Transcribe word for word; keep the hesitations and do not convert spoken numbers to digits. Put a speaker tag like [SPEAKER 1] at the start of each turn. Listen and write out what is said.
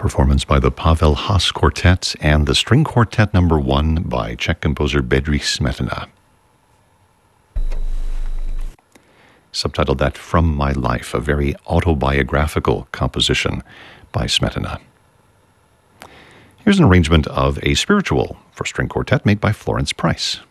[SPEAKER 1] Performance by the Pavel Haas Quartet and the String Quartet Number One by Czech composer Bedřich Smetana. Subtitled that From My Life, a very autobiographical composition by Smetana. Here's an arrangement of a spiritual for string quartet made by Florence Price.